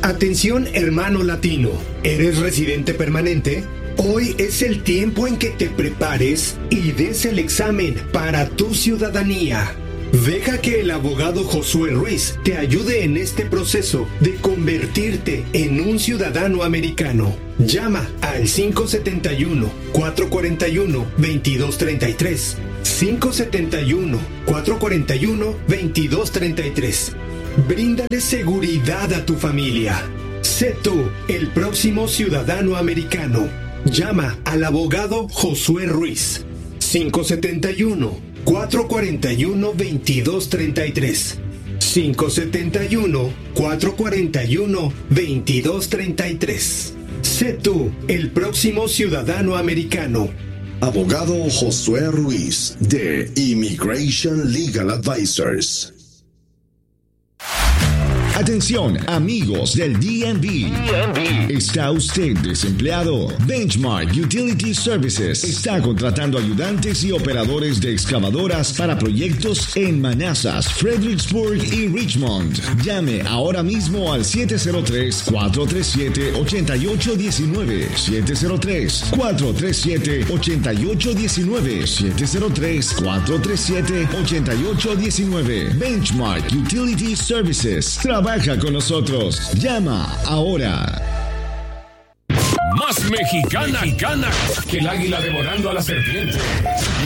Atención, hermano latino. ¿Eres residente permanente? Hoy es el tiempo en que te prepares y des el examen para tu ciudadanía. Deja que el abogado Josué Ruiz te ayude en este proceso de convertirte en un ciudadano americano. Llama al 571-441-2233. 571-441-2233. Bríndale seguridad a tu familia. Sé tú el próximo ciudadano americano. Llama al abogado Josué Ruiz. 571-441-2233. 571-441-2233. Sé tú el próximo ciudadano americano. Abogado Josué Ruiz de Immigration Legal Advisors. Atención, amigos del DMV. ¿Está usted desempleado? Benchmark Utility Services está contratando ayudantes y operadores de excavadoras para proyectos en Manassas, Fredericksburg y Richmond. Llame ahora mismo al 703-437-8819. 703-437-8819. 703-437-8819. Benchmark Utility Services. Trabaja con nosotros. Llama ahora. Más mexicana que el águila devorando a la serpiente.